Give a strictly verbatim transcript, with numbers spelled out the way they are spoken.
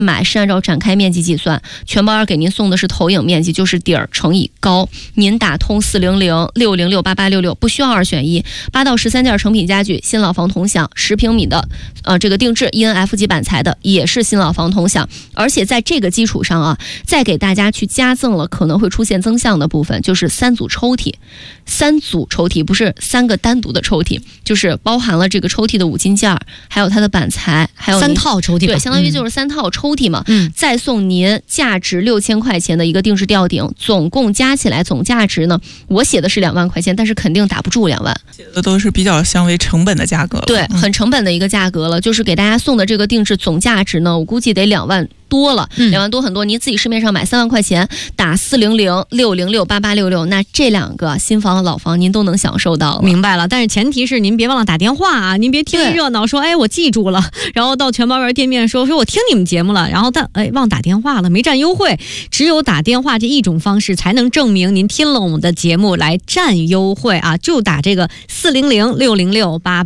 买是按照展开面积计算，全包要给您送的是投影面积，就是底儿乘以高。您打通四零零六零六八八六六，不需要二选一，八到十三件成品家具，新老房同享，十平米的呃这个定制 E N F 级板材的也是新老房同享，而且在这个基础上啊，再给大家去加赠了可能会出现增项的部分，就是三组抽屉，三组抽屉不是三个单独的抽屉，就是包含了这个抽屉的五金件，还有它的板材，还有三套抽屉， 对，相当于就是三套抽屉嘛。 嗯， 再送您价值六千块钱的一个定制吊顶，总共加起来总价值呢，我写的是两万块钱，但是肯定打不住两万， 写的都是比较相为成本的价格了。 对，很成本的一个价格了。就是给大家送的这个定制总价值呢，我估计得两万多了，两、嗯、万多很多。您自己市面上买三万块钱，打四零零六零六八八六六，那这两个新房老房您都能享受到了。 明白了，但是前提是您别忘了打电话啊，您别听热闹说哎我记住了，然后到全包园店面说说我听你们节目了，然后但哎忘打电话了，没占优惠。只有打电话这一种方式才能证明您听了我们的节目来占优惠啊，就打这个四零零六零六八。